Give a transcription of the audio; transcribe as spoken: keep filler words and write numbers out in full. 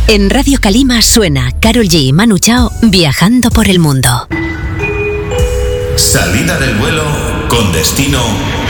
En Radio Calima suena Karol G y Manu Chao viajando por el mundo. Salida del vuelo con destino